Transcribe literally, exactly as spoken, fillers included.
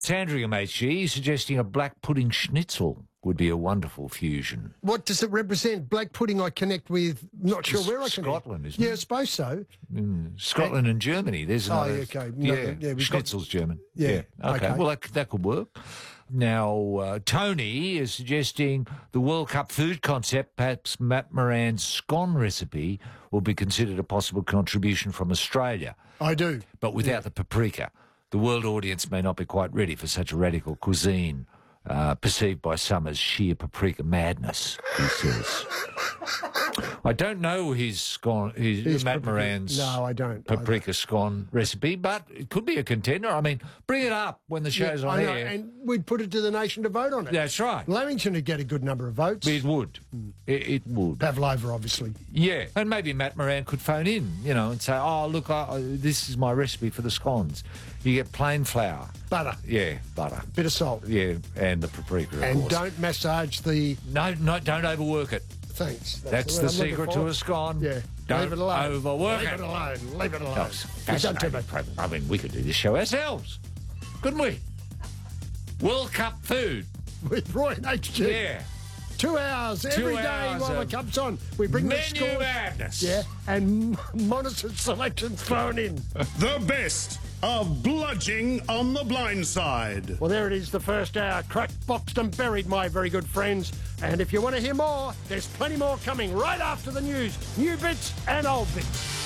It's Andrew M H G suggesting a black pudding schnitzel would be a wonderful fusion. What does it represent? Black pudding I connect with, not sure It's where I connect. Scotland, isn't yeah, it? I suppose so. Mm, Scotland and Germany. There's Oh, another. yeah, okay. No, yeah, yeah, we've schnitzel's got- German. Yeah, Okay. okay. Well, that, that could work. Now, uh, Tony is suggesting the World Cup food concept, perhaps Matt Moran's scone recipe, will be considered a possible contribution from Australia, I do. but without the paprika. The world audience may not be quite ready for such a radical cuisine, uh, perceived by some as sheer paprika madness, he says. I don't know his scone, his, His Matt paprika- Moran's No, I don't. paprika scone recipe, but it could be a contender. I mean, bring it up when the show's Yeah, on I know, air. and we'd put it to the nation to vote on it. That's right. Lamington would get a good number of votes. It would. It, it would. Pavlova, obviously. Yeah, and maybe Matt Moran could phone in, you know, and say, "Oh, look, I, I- this is my recipe for the scones. You get plain flour, Butter, yeah, butter, bit of salt. yeah, and the paprika, of And course. don't massage the... no, no, don't overwork it. Thanks. That's what the I'm looking secret for. to a scone. Yeah. Don't Leave it alone. overwork Leave it. it alone. Leave it alone. That was You've done too fascinating much. program. I mean, we could do this show ourselves, couldn't we? World Cup food. With Roy and H G. Yeah. Two hours every day hours while the of cup's on. We bring the Menu scores. madness. Yeah, and monitored selections thrown in. The best of Bludging on the Blind Side. Well, there it is, the first hour. Cracked, boxed and buried, my very good friends. And if you want to hear more, there's plenty more coming right after the news. New bits and old bits.